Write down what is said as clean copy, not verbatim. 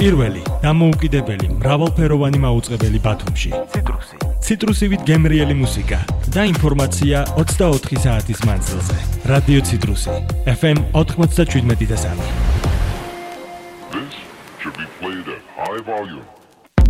პირველი, დამოუკიდებელი, მრავალფეროვანი მაუწყებელი ბათუმში. ციტრუსივით გემრიელი მუსიკა და ინფორმაცია 24 საათის მანძილზე. რადიო ციტრუსი, FM 97.3. This should be played at high volume.